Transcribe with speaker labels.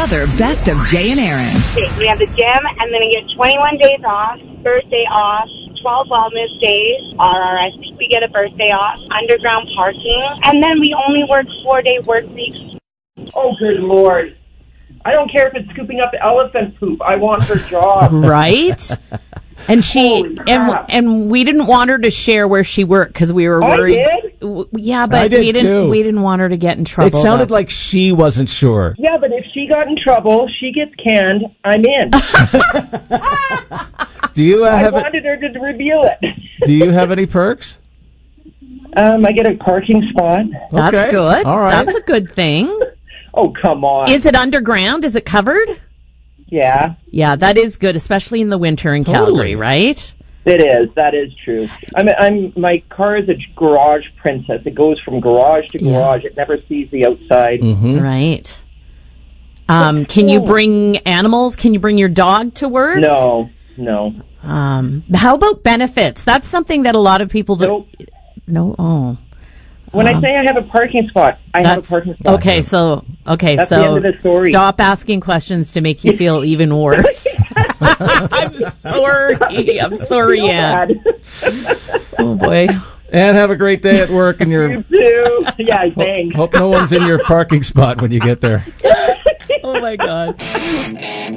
Speaker 1: another Best of Jay and Aaron.
Speaker 2: We have the gym, and then I get 21 days off, birthday off, 12 wellness days, RRSP, we get a birthday off, underground parking, and then we only work 4-day work weeks.
Speaker 3: Oh, good Lord. I don't care if it's scooping up elephant poop. I want her job.
Speaker 4: Right? And and we didn't want her to share where she worked because we were worried.
Speaker 3: I did?
Speaker 4: Yeah, but we didn't want her to get in trouble.
Speaker 5: It sounded like she wasn't sure.
Speaker 3: Yeah, but if she got in trouble, she gets canned, I'm in.
Speaker 5: Do you
Speaker 3: I wanted her to reveal it.
Speaker 5: Do you have any perks?
Speaker 3: I get a parking spot.
Speaker 4: That's
Speaker 5: Okay.
Speaker 4: good.
Speaker 5: All right.
Speaker 4: That's a good thing.
Speaker 3: Oh, come on.
Speaker 4: Is it underground? Is it covered?
Speaker 3: Yeah.
Speaker 4: Yeah, that is good, especially in the winter in Calgary, right?
Speaker 3: It is. That is true. My car is a garage princess. It goes from garage to garage. It never sees the outside.
Speaker 5: Mm-hmm.
Speaker 4: Right. Can you bring animals? Can you bring your dog to work?
Speaker 3: No.
Speaker 4: How about benefits? That's something that a lot of people do.
Speaker 3: Nope.
Speaker 4: No. Oh.
Speaker 3: When I say I have a parking spot, I have a parking spot.
Speaker 4: Okay, so
Speaker 3: That's the end of the story.
Speaker 4: Stop asking questions to make you feel even worse. I'm sorry, Ann. Oh boy.
Speaker 5: And have a great day at work. And
Speaker 3: You too. Yeah, thanks.
Speaker 5: Hope no one's in your parking spot when you get there.
Speaker 4: Oh my God.